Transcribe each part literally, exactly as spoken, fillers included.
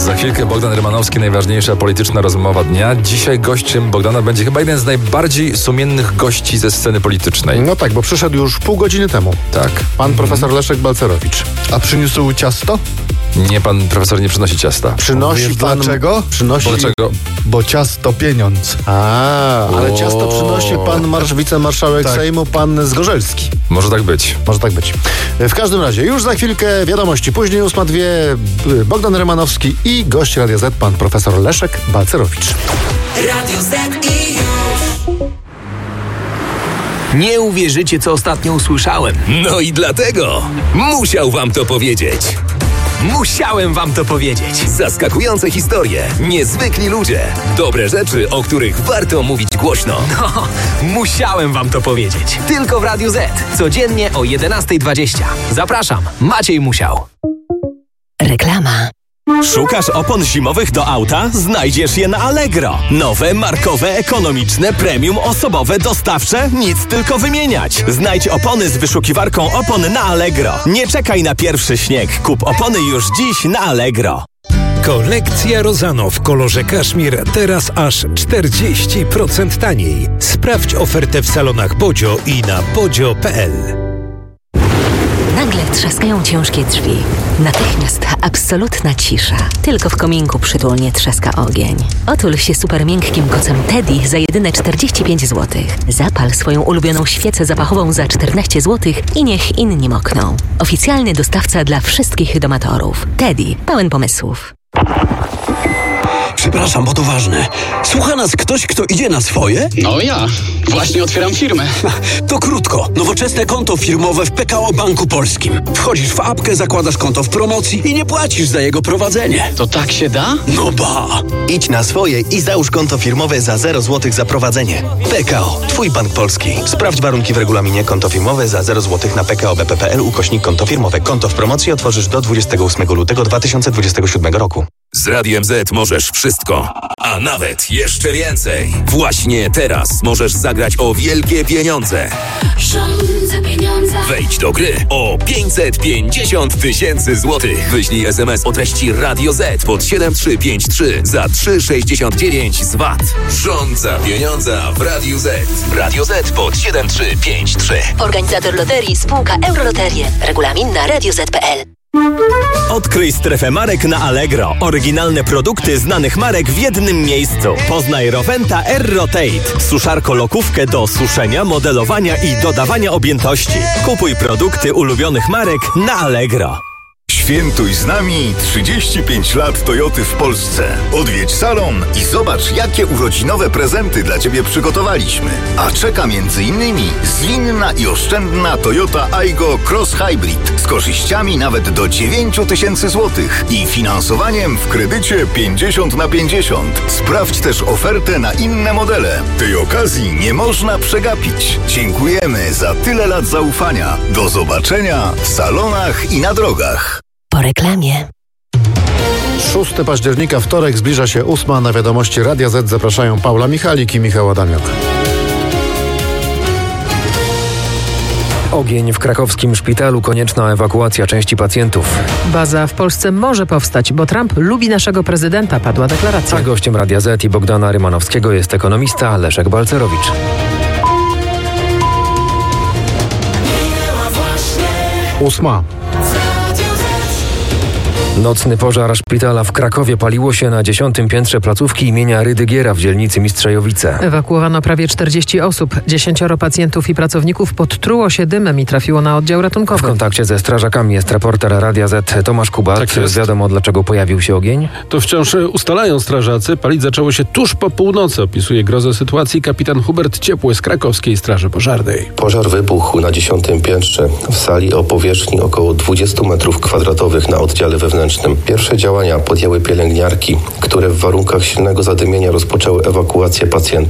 Za chwilkę Bogdan Rymanowski, najważniejsza polityczna rozmowa dnia. Dzisiaj gościem Bogdana będzie chyba jeden z najbardziej sumiennych gości ze sceny politycznej. No tak, bo przyszedł już pół godziny temu. Tak. Pan profesor Leszek Balcerowicz. A przyniósł ciasto? Nie, pan profesor nie przynosi ciasta. Przynosi Wiesz pan... dlaczego? Przynosi... Dlaczego? Bo ciasto pieniądz. A, ale O. ciasto przynosi pan marsz, wicemarszałek Tak. Sejmu, pan Zgorzelski. Może tak być. Może tak być. W każdym razie, już za chwilkę wiadomości. Później ósma dwie, Bogdan Rymanowski i gość Radia Z, pan profesor Leszek Balcerowicz. Radio Z i już. Nie uwierzycie, co ostatnio usłyszałem. No i dlatego musiał wam to powiedzieć. Musiałem wam to powiedzieć. Zaskakujące historie, niezwykli ludzie, dobre rzeczy, o których warto mówić głośno. No, musiałem wam to powiedzieć. Tylko w Radiu Z. Codziennie o jedenasta dwadzieścia. Zapraszam, Maciej Musiał. Reklama. Szukasz opon zimowych do auta? Znajdziesz je na Allegro. Nowe, markowe, ekonomiczne, premium, osobowe, dostawcze? Nic tylko wymieniać. Znajdź opony z wyszukiwarką opon na Allegro. Nie czekaj na pierwszy śnieg. Kup opony już dziś na Allegro. Kolekcja Rozano w kolorze kaszmir teraz aż czterdzieści procent taniej. Sprawdź ofertę w salonach Bodzio i na bodzio kropka p l. Nagle trzaskają ciężkie drzwi. Natychmiast absolutna cisza. Tylko w kominku przytulnie trzaska ogień. Otul się super miękkim kocem Teddy za jedyne czterdzieści pięć złotych. Zapal swoją ulubioną świecę zapachową za czternaście złotych i niech inni mokną. Oficjalny dostawca dla wszystkich domatorów. Teddy, pełen pomysłów. Przepraszam, bo to ważne. Słucha nas ktoś, kto idzie na swoje? No ja. Właśnie otwieram firmę. To krótko. Nowoczesne konto firmowe w P K O Banku Polskim. Wchodzisz w apkę, zakładasz konto w promocji i nie płacisz za jego prowadzenie. To tak się da? No ba! Idź na swoje i załóż konto firmowe za zero złotych za prowadzenie. P K O. Twój bank polski. Sprawdź warunki w regulaminie. Konto firmowe za zero złotych na p k o b p kropka p l ukośnik konto firmowe. Konto w promocji otworzysz do dwudziestego ósmego lutego dwa tysiące dwudziestego siódmego roku. Z Radiem Z możesz wszystko, a nawet jeszcze więcej. Właśnie teraz możesz zagrać o wielkie pieniądze. Rządzę pieniądze. Wejdź do gry o pięćset pięćdziesiąt tysięcy złotych. Wyślij es em es o treści Radio Z pod siedem trzy pięć trzy za trzy sześćdziesiąt dziewięć z V A T. Rządza pieniądza w Radiu Z. Radio Z pod siedem trzy pięć trzy. Organizator loterii spółka Euroloterie. Regulamin na radio z kropka p l. Odkryj strefę marek na Allegro. Oryginalne produkty znanych marek w jednym miejscu. Poznaj Roventa Air Rotate. Suszarko-lokówkę do suszenia, modelowania i dodawania objętości. Kupuj produkty ulubionych marek na Allegro. Świętuj z nami trzydzieści pięć lat Toyoty w Polsce. Odwiedź salon i zobacz, jakie urodzinowe prezenty dla Ciebie przygotowaliśmy. A czeka między innymi zwinna i oszczędna Toyota Aygo Cross Hybrid z korzyściami nawet do dziewięć tysięcy złotych i finansowaniem w kredycie pięćdziesiąt na pięćdziesiąt. Sprawdź też ofertę na inne modele. Tej okazji nie można przegapić. Dziękujemy za tyle lat zaufania. Do zobaczenia w salonach i na drogach. Po reklamie. szóstego października, wtorek, zbliża się ósma. Na wiadomości Radia Z zapraszają Paula Michalik i Michał Adamiok. Ogień w krakowskim szpitalu, konieczna ewakuacja części pacjentów. Baza w Polsce może powstać, bo Trump lubi naszego prezydenta, padła deklaracja. A gościem Radia Z i Bogdana Rymanowskiego jest ekonomista Leszek Balcerowicz. Ósma. Nocny pożar szpitala w Krakowie. Paliło się na dziesiątym piętrze placówki imienia Rydygiera w dzielnicy Mistrzejowice. Ewakuowano prawie czterdzieści osób. Dziesięcioro pacjentów i pracowników podtruło się dymem i trafiło na oddział ratunkowy. W kontakcie ze strażakami jest reporter Radia Z Tomasz Kubat. Tak jest. Wiadomo, dlaczego pojawił się ogień? To wciąż ustalają strażacy. Palić zaczęło się tuż po północy. Opisuje grozę sytuacji kapitan Hubert Ciepły z krakowskiej Straży Pożarnej. Pożar wybuchł na dziesiątym piętrze w sali o powierzchni około dwudziestu metrów kwadratowych na oddziale wewnętrznym. Pierwsze działania podjęły pielęgniarki, które w warunkach silnego zadymienia rozpoczęły ewakuację pacjentów.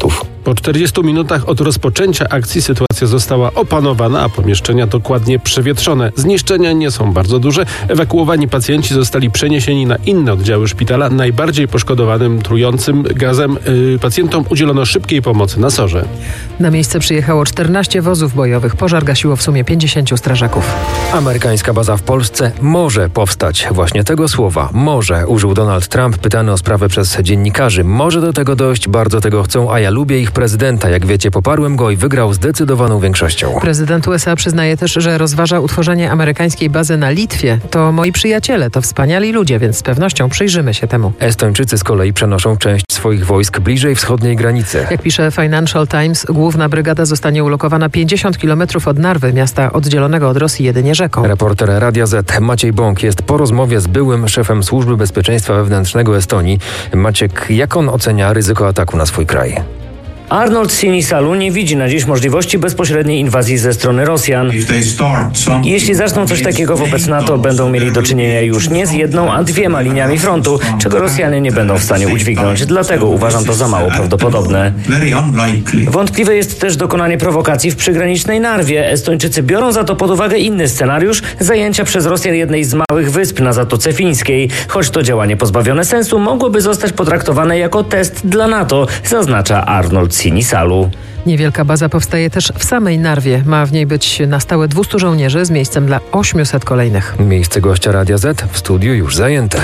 Po czterdziestu minutach od rozpoczęcia akcji sytuacja została opanowana, a pomieszczenia dokładnie przewietrzone. Zniszczenia nie są bardzo duże. Ewakuowani pacjenci zostali przeniesieni na inne oddziały szpitala. Najbardziej poszkodowanym trującym gazem yy, pacjentom udzielono szybkiej pomocy na Sorze. Na miejsce przyjechało czternaście wozów bojowych. Pożar gasiło w sumie pięćdziesięciu strażaków. Amerykańska baza w Polsce może powstać. Właśnie tego słowa może użył Donald Trump, pytany o sprawę przez dziennikarzy. Może do tego dojść, bardzo tego chcą, a ja lubię ich prezydenta. Jak wiecie, poparłem go i wygrał zdecydowaną większością. Prezydent U S A przyznaje też, że rozważa utworzenie amerykańskiej bazy na Litwie. To moi przyjaciele, to wspaniali ludzie, więc z pewnością przyjrzymy się temu. Estończycy z kolei przenoszą część swoich wojsk bliżej wschodniej granicy. Jak pisze Financial Times, główna brygada zostanie ulokowana pięćdziesiąt kilometrów od Narwy, miasta oddzielonego od Rosji jedynie rzeką. Reporter Radia Z Maciej Bąk jest po rozmowie z byłym szefem Służby Bezpieczeństwa Wewnętrznego Estonii. Maciek, jak on ocenia ryzyko ataku na swój kraj? Arnold Sinisalu nie widzi na dziś możliwości bezpośredniej inwazji ze strony Rosjan. Jeśli zaczną coś takiego wobec NATO, będą mieli do czynienia już nie z jedną, a dwiema liniami frontu, czego Rosjanie nie będą w stanie udźwignąć. Dlatego uważam to za mało prawdopodobne. Wątpliwe jest też dokonanie prowokacji w przygranicznej Narwie. Estończycy biorą za to pod uwagę inny scenariusz zajęcia przez Rosjan jednej z małych wysp na Zatoce Fińskiej. Choć to działanie pozbawione sensu mogłoby zostać potraktowane jako test dla NATO, zaznacza Arnold Sinisalu. Niewielka baza powstaje też w samej Narwie. Ma w niej być na stałe dwustu żołnierzy z miejscem dla ośmiuset kolejnych. Miejsce gościa Radia Z w studiu już zajęte.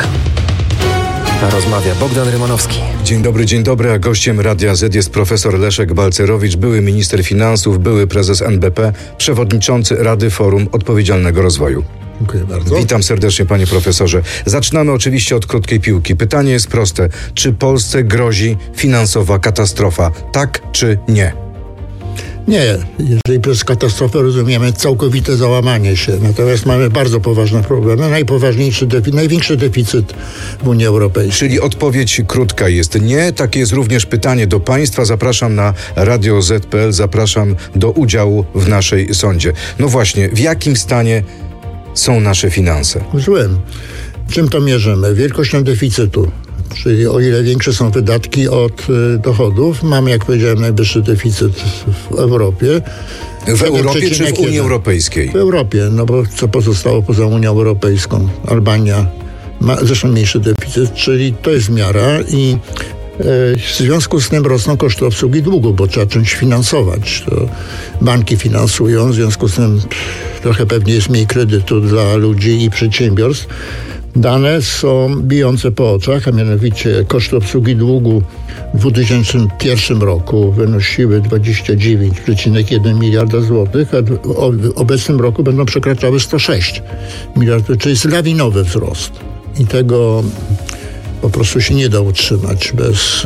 Rozmawia Bogdan Rymanowski. Dzień dobry, dzień dobry, a gościem Radia Z jest profesor Leszek Balcerowicz, były minister finansów, były prezes N B P, przewodniczący Rady Forum Odpowiedzialnego Rozwoju. Dziękuję bardzo. Witam serdecznie, panie profesorze. Zaczynamy oczywiście od krótkiej piłki. Pytanie jest proste. Czy Polsce grozi finansowa katastrofa? Tak czy nie? Nie. Jeżeli przez katastrofę rozumiemy całkowite załamanie się. Natomiast mamy bardzo poważne problemy. Najpoważniejszy, defi- największy deficyt w Unii Europejskiej. Czyli odpowiedź krótka jest nie. Takie jest również pytanie do państwa. Zapraszam na radio zet kropka pe el. Zapraszam do udziału w naszej sądzie. No właśnie, w jakim stanie są nasze finanse? Złym. Czym to mierzymy? Wielkością deficytu. Czyli o ile większe są wydatki od y, dochodów, mamy, jak powiedziałem, najwyższy deficyt w Europie. W Europie czy w Unii Europejskiej? W Europie, no bo co pozostało poza Unią Europejską? Albania ma zresztą mniejszy deficyt, czyli to jest miara i y, w związku z tym rosną koszty obsługi długu, bo trzeba czymś finansować. To banki finansują, w związku z tym trochę pewnie jest mniej kredytu dla ludzi i przedsiębiorstw. Dane są bijące po oczach, a mianowicie koszty obsługi długu w dwa tysiące pierwszym roku wynosiły dwadzieścia dziewięć przecinek jeden miliarda złotych, a w obecnym roku będą przekraczały sto sześć miliardów, czyli jest lawinowy wzrost. I tego po prostu się nie da utrzymać bez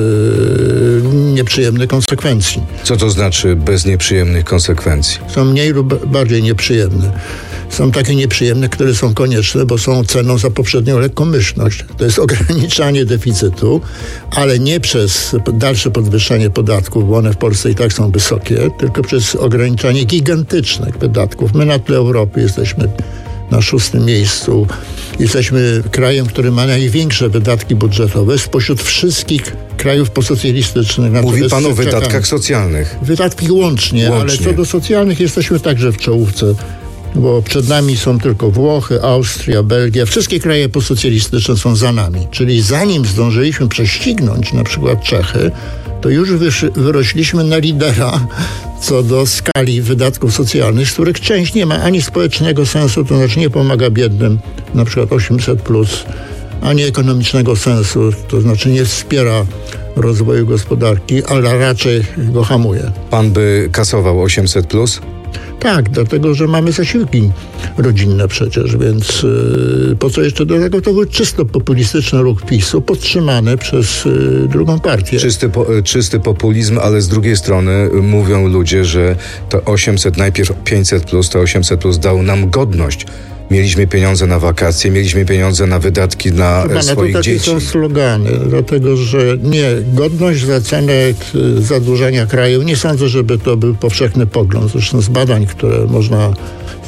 yy, nieprzyjemnych konsekwencji. Co to znaczy bez nieprzyjemnych konsekwencji? Są mniej lub bardziej nieprzyjemne. Są takie nieprzyjemne, które są konieczne, bo są ceną za poprzednią lekkomyślność. To jest ograniczanie deficytu, ale nie przez dalsze podwyższanie podatków, bo one w Polsce i tak są wysokie, tylko przez ograniczanie gigantycznych wydatków. My na tle Europy jesteśmy na szóstym miejscu. Jesteśmy krajem, który ma największe wydatki budżetowe spośród wszystkich krajów posocjalistycznych. Mówi pan o wydatkach socjalnych. Wydatki łącznie, łącznie, ale co do socjalnych jesteśmy także w czołówce. Bo przed nami są tylko Włochy, Austria, Belgia. Wszystkie kraje posocjalistyczne są za nami. Czyli zanim zdążyliśmy prześcignąć na przykład Czechy, to już wyszy, wyrośliśmy na lidera co do skali wydatków socjalnych, z których część nie ma ani społecznego sensu, to znaczy nie pomaga biednym, na przykład osiemset plus, ani ekonomicznego sensu, to znaczy nie wspiera rozwoju gospodarki, ale raczej go hamuje. Pan by kasował osiemset plus? Tak, dlatego, że mamy zasiłki rodzinne przecież, więc yy, po co jeszcze do tego? To był czysto populistyczny ruch PiSu, podtrzymany przez yy, drugą partię. Czysty, po, czysty populizm, ale z drugiej strony mówią ludzie, że to osiemset, najpierw pięćset plus, to osiemset plus dało nam godność. Mieliśmy pieniądze na wakacje, mieliśmy pieniądze na wydatki dla Pana, swoich to dzieci. To są slogany, dlatego że nie, godność za cenę zadłużenia kraju, nie sądzę, żeby to był powszechny pogląd. Zresztą z badań, które można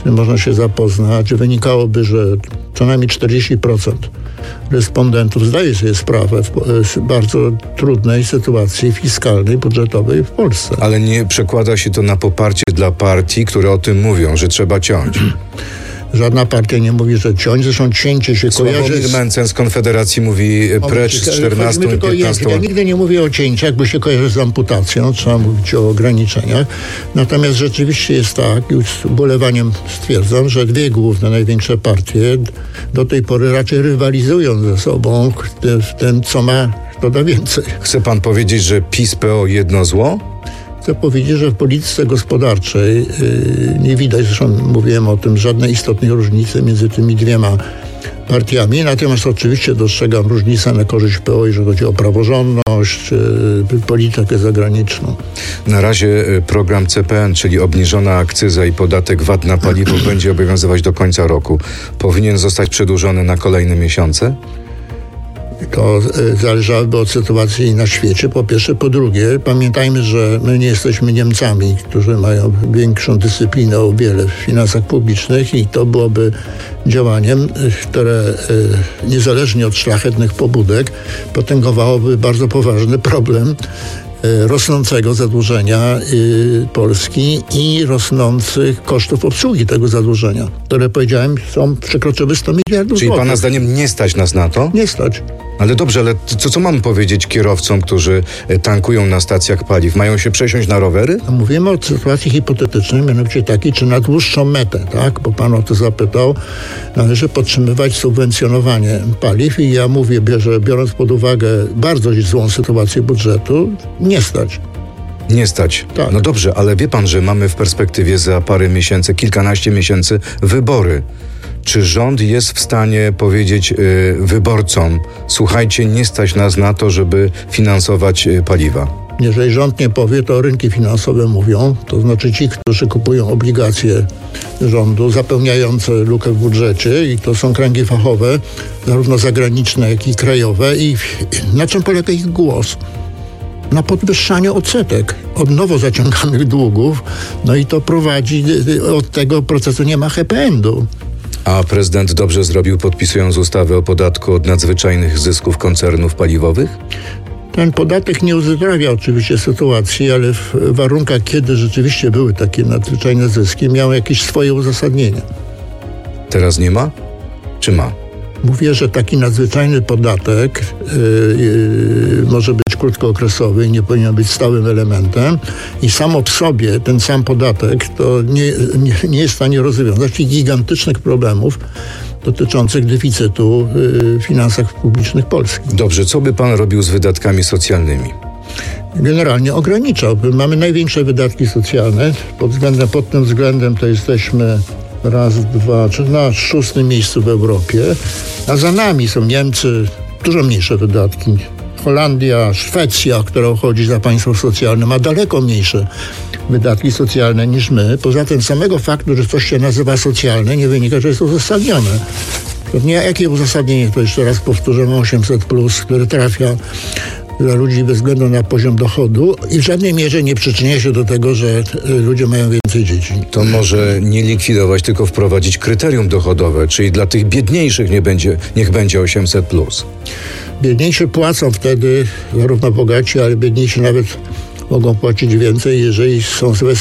którym można się zapoznać, wynikałoby, że co najmniej czterdzieści procent respondentów zdaje sobie sprawę z bardzo trudnej sytuacji fiskalnej, budżetowej w Polsce. Ale nie przekłada się to na poparcie dla partii, które o tym mówią, że trzeba ciąć. Żadna partia nie mówi, że ciąć. Zresztą cięcie się kojarzy... Sławomir Mencen z Konfederacji mówi precz z czternastą i piętnastą. Ja nigdy nie mówię o cięciach, bo się kojarzy z amputacją. Trzeba mówić o ograniczeniach. Natomiast rzeczywiście jest tak, już z ubolewaniem stwierdzam, że dwie główne, największe partie do tej pory raczej rywalizują ze sobą w tym, co ma, kto da więcej. Chce pan powiedzieć, że PiS P O jedno zło? Chcę powiedzieć, że w polityce gospodarczej yy, nie widać, zresztą mówiłem o tym, żadnej istotnej różnicy między tymi dwiema partiami. Natomiast oczywiście dostrzegam różnicę na korzyść P O, jeżeli chodzi o praworządność, yy, politykę zagraniczną. Na razie program C P N, czyli obniżona akcyza i podatek V A T na paliwo będzie obowiązywać do końca roku. Powinien zostać przedłużony na kolejne miesiące? To zależałoby od sytuacji na świecie, po pierwsze. Po drugie, pamiętajmy, że my nie jesteśmy Niemcami, którzy mają większą dyscyplinę o wiele w finansach publicznych i to byłoby działaniem, które niezależnie od szlachetnych pobudek potęgowałoby bardzo poważny problem rosnącego zadłużenia Polski i rosnących kosztów obsługi tego zadłużenia, które, powiedziałem, są przekroczyły sto miliardów Czyli złotych. pana zdaniem nie stać nas na to? Nie stać. Ale dobrze, ale co, co mam powiedzieć kierowcom, którzy tankują na stacjach paliw? Mają się przesiąść na rowery? Mówimy o sytuacji hipotetycznej, mianowicie takiej, czy na dłuższą metę, tak? Bo pan o to zapytał, należy podtrzymywać subwencjonowanie paliw i ja mówię, że biorąc pod uwagę bardzo złą sytuację budżetu, nie stać. Nie stać. Tak. No dobrze, ale wie pan, że mamy w perspektywie za parę miesięcy, kilkanaście miesięcy wybory. Czy rząd jest w stanie powiedzieć y, wyborcom, słuchajcie, nie stać nas na to, żeby finansować y, paliwa? Jeżeli rząd nie powie, to rynki finansowe mówią, to znaczy ci, którzy kupują obligacje rządu zapełniające lukę w budżecie i to są kręgi fachowe, zarówno zagraniczne, jak i krajowe. I na czym polega ich głos? Na podwyższaniu odsetek od nowo zaciąganych długów, no i to prowadzi, od tego procesu nie ma happy endu. A prezydent dobrze zrobił, podpisując ustawę o podatku od nadzwyczajnych zysków koncernów paliwowych? Ten podatek nie uzdrawia oczywiście sytuacji, ale w warunkach, kiedy rzeczywiście były takie nadzwyczajne zyski, miał jakieś swoje uzasadnienie. Teraz nie ma? Czy ma? Mówię, że taki nadzwyczajny podatek yy, yy, może być krótkookresowy i nie powinien być stałym elementem i samo w sobie ten sam podatek to nie, nie, nie jest w stanie rozwiązać tych gigantycznych problemów dotyczących deficytu yy, w finansach publicznych Polski. Dobrze, co by pan robił z wydatkami socjalnymi? Generalnie ograniczał. Mamy największe wydatki socjalne. Pod względem, pod tym względem to jesteśmy raz, dwa, czy na szóstym miejscu w Europie, a za nami są Niemcy, dużo mniejsze wydatki. Holandia, Szwecja, która uchodzi za państwo socjalne, ma daleko mniejsze wydatki socjalne niż my. Poza tym samego faktu, że coś się nazywa socjalne, nie wynika, że jest uzasadnione. Nie, jakie uzasadnienie, to jeszcze raz powtórzę, osiemset plus, które trafia dla ludzi bez względu na poziom dochodu i w żadnej mierze nie przyczynia się do tego, że ludzie mają więcej dzieci. To może nie likwidować, tylko wprowadzić kryterium dochodowe, czyli dla tych biedniejszych nie będzie, niech będzie osiemset plus. Biedniejsi płacą wtedy, zarówno bogaci, ale biedniejsi nawet mogą płacić więcej, jeżeli są złe,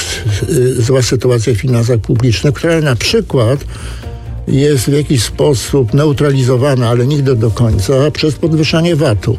zła sytuacja w finansach publicznych, która na przykład jest w jakiś sposób neutralizowana, ale nigdy do końca, przez podwyższanie V A T-u.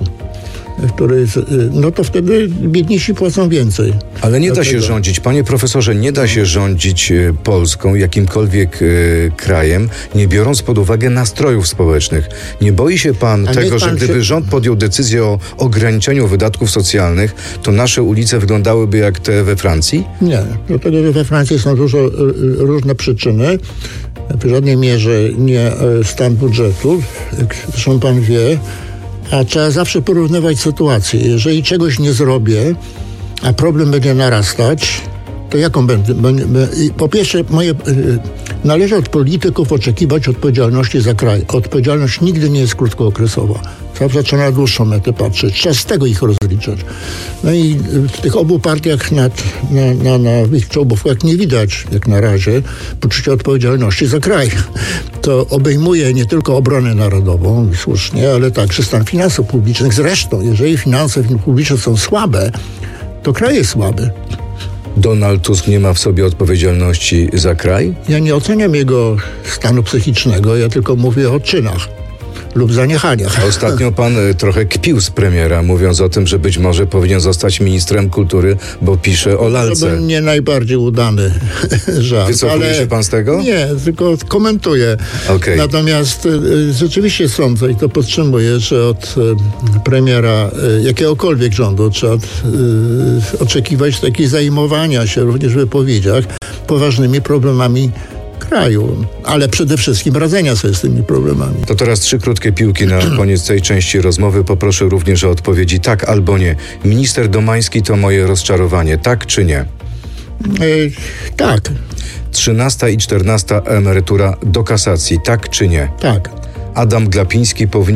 Który, no to wtedy biedniejsi płacą więcej. Ale nie da się rządzić, panie profesorze, nie da się rządzić Polską, jakimkolwiek y, krajem, nie biorąc pod uwagę nastrojów społecznych. Nie boi się pan A tego, pan że gdyby się... rząd podjął decyzję o ograniczeniu wydatków socjalnych, to nasze ulice wyglądały by jak te we Francji? Nie, dlatego że we Francji są dużo różne przyczyny. W żadnej mierze nie stan budżetu, zresztą pan wie, a trzeba zawsze porównywać sytuację. Jeżeli czegoś nie zrobię, a problem będzie narastać, to jaką będę? Po pierwsze, moje, należy od polityków oczekiwać odpowiedzialności za kraj. Odpowiedzialność nigdy nie jest krótkookresowa. Zaczyna na dłuższą metę patrzeć. Trzeba z tego ich rozliczać. No i w tych obu partiach nad, na, na, na ich czołówkach nie widać, jak na razie, poczucia odpowiedzialności za kraj. To obejmuje nie tylko obronę narodową, słusznie, ale także stan finansów publicznych. Zresztą, jeżeli finanse publiczne są słabe, to kraj jest słaby. Donald Tusk nie ma w sobie odpowiedzialności za kraj? Ja nie oceniam jego stanu psychicznego, ja tylko mówię o czynach lub zaniechaniach. A ostatnio pan trochę kpił z premiera, mówiąc o tym, że być może powinien zostać ministrem kultury, bo pisze o lalce. To był nie najbardziej udany żart. Wycofuje ale się pan z tego? Nie, tylko komentuję. Okay. Natomiast y, rzeczywiście sądzę i to podtrzymuję, że od y, premiera y, jakiegokolwiek rządu trzeba od, y, oczekiwać takiego zajmowania się również w wypowiedziach poważnymi problemami kraju, ale przede wszystkim radzenia sobie z tymi problemami. To teraz trzy krótkie piłki na koniec tej części rozmowy. Poproszę również o odpowiedzi tak albo nie. Minister Domański to moje rozczarowanie, tak czy nie? E, tak. Trzynasta i czternasta emerytura do kasacji, tak czy nie? Tak. Adam Glapiński powinien